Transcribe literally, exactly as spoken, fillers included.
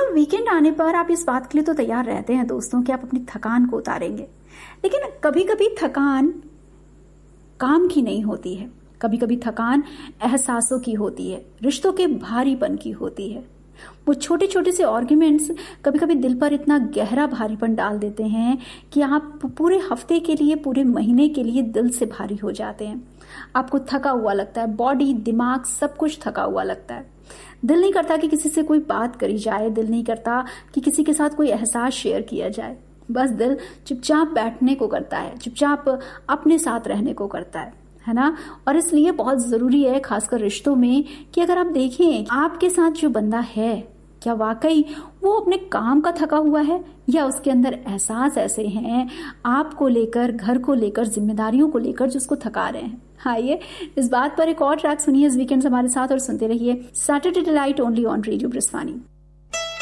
और वीकेंड आने पर आप इस बात के लिए तो तैयार रहते हैं दोस्तों कि आप अपनी थकान को उतारेंगे, लेकिन कभी कभी थकान काम की नहीं होती है, कभी कभी थकान एहसासों की होती है, रिश्तों के भारीपन की होती है। वो छोटे छोटे से आर्ग्यूमेंट्स कभी कभी दिल पर इतना गहरा भारीपन डाल देते हैं कि आप पूरे हफ्ते के लिए, पूरे महीने के लिए दिल से भारी हो जाते हैं। आपको थका हुआ लगता है, बॉडी, दिमाग सब कुछ थका हुआ लगता है। दिल नहीं करता कि किसी से कोई बात करी जाए, दिल नहीं करता कि किसी के साथ कोई एहसास शेयर किया जाए। बस दिल चुपचाप बैठने को करता है, चुपचाप अपने साथ रहने को करता है, है ना। और इसलिए बहुत जरूरी है, खासकर रिश्तों में, कि अगर आप देखें आपके साथ जो बंदा है, क्या वाकई वो अपने काम का थका हुआ है, या उसके अंदर एहसास ऐसे हैं आपको लेकर, घर को लेकर, जिम्मेदारियों को लेकर जो उसको थका रहे हैं। आइए इस बात पर एक और ट्रैक सुनिए इस वीकेंड हमारे साथ और सुनते रहिए Saturday delight only on radio ब्रिस्वानी।